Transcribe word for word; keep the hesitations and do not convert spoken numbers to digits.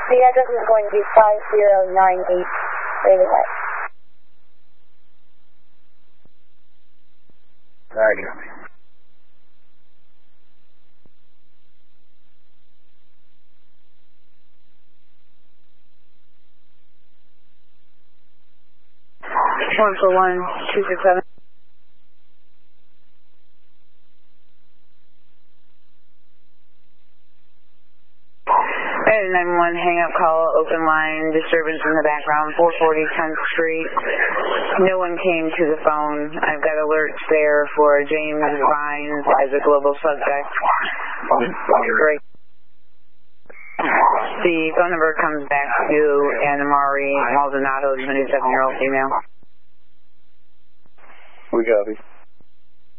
The address is going to be five zero nine eight Raven Way. Alright, copy. One for one, two six seven. nine one, hang up call, open line, disturbance in the background, four forty tenth Street. No one came to the phone. I've got alerts there for James Vines as a global subject. Great. The phone number comes back to Anna Marie Maldonado, twenty-seven-year-old female. We copy.